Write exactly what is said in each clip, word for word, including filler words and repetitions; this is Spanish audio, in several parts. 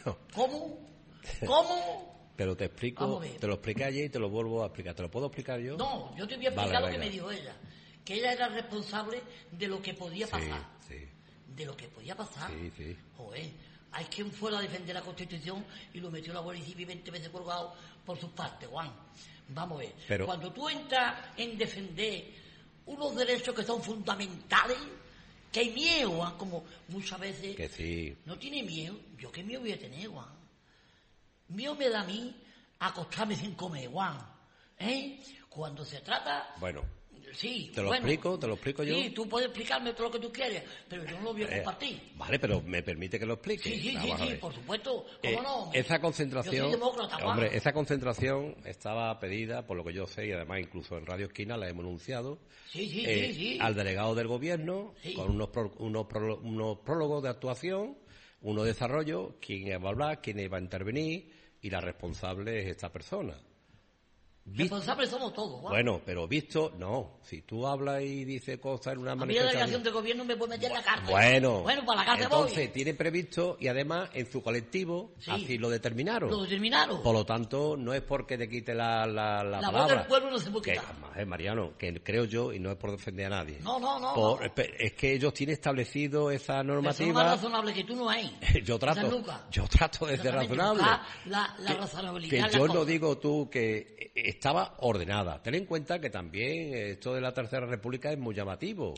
¿Cómo? ¿Cómo? Pero te explico, te lo expliqué ayer y te lo vuelvo a explicar. ¿Te lo puedo explicar yo? No, yo te voy a explicar vale, lo que me dijo ella. Que ella era responsable de lo que podía pasar. Sí, sí. De lo que podía pasar. Sí, sí. Joder, hay quien fuera a defender la Constitución y lo metió la Guardia Civil veinte veces colgado por sus partes, Juan. Vamos a ver. Pero... Cuando tú entras en defender unos derechos que son fundamentales, que hay miedo, Juan, como muchas veces... Que sí. No tiene miedo. ¿Yo qué miedo voy a tener, Juan? Miedo me da a mí acostarme sin comer, Juan. ¿Eh? Cuando se trata... Bueno... Sí, te lo bueno, explico, te lo explico yo. Sí, tú puedes explicarme todo lo que tú quieres, pero yo no lo voy a compartir. Eh, vale, pero me permite que lo explique. Sí, sí, Vamos sí, sí por supuesto. ¿Cómo eh, no? Esa concentración, yo soy demócrata, hombre, Juan. Esa concentración estaba pedida, por lo que yo sé, y además incluso en Radio Esquina la hemos anunciado, sí, sí, eh, sí, sí. al delegado del gobierno, sí. con unos, pro, unos, pro, unos prólogos de actuación, uno de desarrollo, quién iba a hablar, quién iba a intervenir, y la responsable es esta persona. Responsables somos todos, Juan. Bueno, pero visto, no. Si tú hablas y dices cosas en una manifestación... A mí la delegación de gobierno me puede meter en la cárcel. Bueno, bueno para la cárcel entonces voy. tiene previsto, y además en su colectivo, sí. así lo determinaron. Lo determinaron. Por lo tanto, no es porque te quite la, la, la, la palabra. voz del pueblo no se puede quitar. Que, eh, Mariano, que creo yo, y no es por defender a nadie. No, no, no. Por, no. Es que ellos tienen establecido esa normativa. Eso es más razonable que tú no hay. yo trato, yo trato de ser razonable. La, la, la razonabilidad. Que yo no digo tú que estaba ordenado. Nada. Ten en cuenta que también esto de la Tercera República es muy llamativo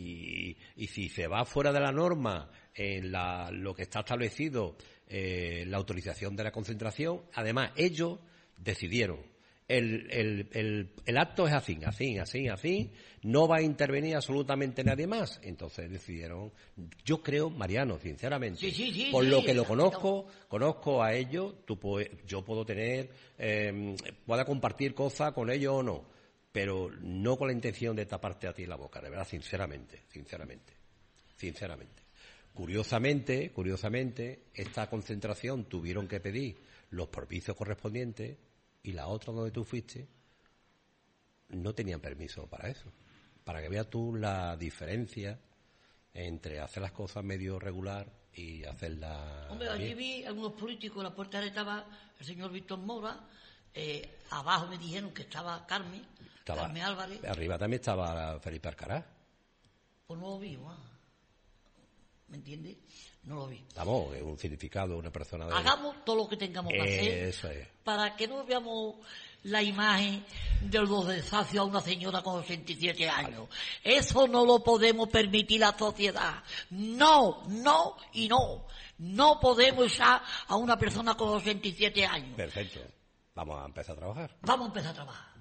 y, y si se va fuera de la norma en la, lo que está establecido, eh, la autorización de la concentración, además ellos decidieron el, el, el, el acto es así, así, así, así, no va a intervenir absolutamente nadie más. Entonces decidieron, yo creo, Mariano, sinceramente, sí, sí, sí, por sí, lo que sí, lo conozco, conozco a ellos, tú puedes, yo puedo tener, eh, pueda compartir cosas con ellos o no, pero no con la intención de taparte a ti la boca, de verdad, sinceramente, sinceramente, sinceramente. Curiosamente, curiosamente, esta concentración tuvieron que pedir los permisos correspondientes y la otra donde tú fuiste no tenían permiso para eso. Para que veas tú la diferencia entre hacer las cosas medio regular y hacerlas... Hombre, allí vi algunos políticos, en la puerta estaba el señor Víctor Mora, eh, abajo me dijeron que estaba Carmen, estaba, Carmen Álvarez. Arriba también estaba Felipe Alcaraz. Pues no lo vi, Juan. ¿Me entiendes? No lo vi. Vamos, es un significado, una persona de... Hagamos todo lo que tengamos que hacer Eso es. Para que no veamos la imagen de los desafios a una señora con ochenta y siete años. Vale. Eso no lo podemos permitir la sociedad. No, no y no. No podemos echar a una persona con ochenta y siete años. Perfecto. Vamos a empezar a trabajar. Vamos a empezar a trabajar.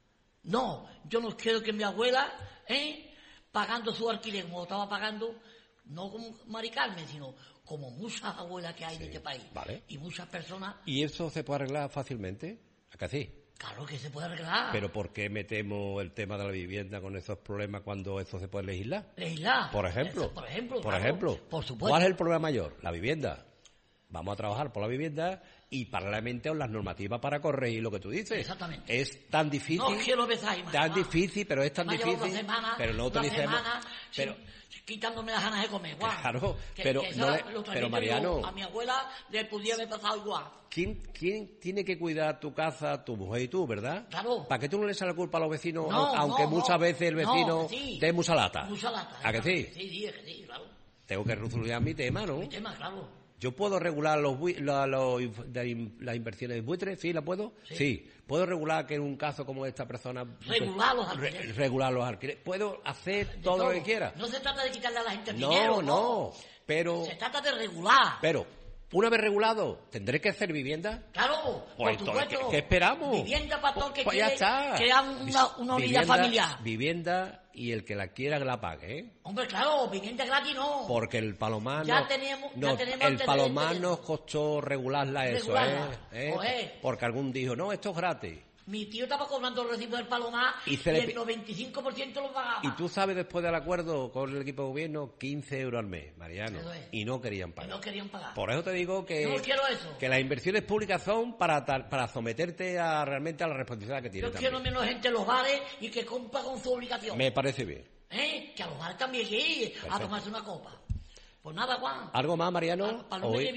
No, yo no quiero que mi abuela, ¿eh? pagando su alquiler como estaba pagando... No como Mari Carmen, sino como muchas abuelas que hay sí, en este país. Vale. Y muchas personas... ¿Y eso se puede arreglar fácilmente? ¿A que sí? Claro que se puede arreglar. ¿Pero por qué metemos el tema de la vivienda con esos problemas cuando eso se puede legislar? ¿Legislar? Por ejemplo. Eso, por ejemplo. Por claro, ejemplo. Por supuesto. ¿Cuál es el problema mayor? La vivienda. Vamos a trabajar por la vivienda y paralelamente con las normativas para corregir lo que tú dices. Exactamente. Es tan difícil. No quiero besar más. Tan difícil, pero es tan me difícil. Semana, pero no utilicemos. Semana, pero sin, quitándome las ganas de comer. Guau. Claro, que, pero, que no le, pero Mariano. Yo, a mi abuela le pudiera haber pasado igual. ¿Quién, ¿Quién tiene que cuidar tu casa, tu mujer y tú, verdad? Claro. ¿Para que tú no le echas la culpa a los vecinos, no, aunque no, muchas no, veces el vecino no, sí. dé mucha lata? Mucha lata. ¿A que sí? Sí, sí, es que sí, claro. Tengo que resolver mi tema, ¿no? Mi tema, claro. ¿Yo puedo regular los, la, los de, las inversiones de buitres? ¿Sí, la puedo? Sí. sí. ¿Puedo regular que en un caso como esta persona... Regular los alquileres. Re, regular los alquileres. ¿Puedo hacer todo, todo lo que quiera? No se trata de quitarle a la gente el no, dinero. No, no, pero... Se trata de regular. Pero, una vez regulado, ¿tendré que hacer vivienda? Claro, pues por supuesto. ¿qué, ¿Qué esperamos? Vivienda para todo el que pues quiere crear una, una unidad familiar. Vivienda y el que la quiera que la pague, ¿eh? Hombre, claro, vivienda gratis no. Porque el Palomar ya nos, tenemos, ya nos, tenemos el Palomar nos costó regularla, regularla. eso, ¿eh? ¿eh? Porque algún dijo, no, esto es gratis. Mi tío estaba cobrando el recibo del Palomar y, y el noventa y cinco por ciento lo pagaba. Y tú sabes, después del acuerdo con el equipo de gobierno, quince euros al mes, Mariano. Es. Y no querían pagar. Y no querían pagar. Por eso te digo que, no quiero eso. que las inversiones públicas son para para someterte a realmente a la responsabilidad que tienes. Yo quiero menos gente en los bares y que compra con su obligación. Me parece bien. ¿Eh? Que a los bares también ir a tomarse una copa. Pues nada, Juan. ¿Algo más, Mariano? Para, para no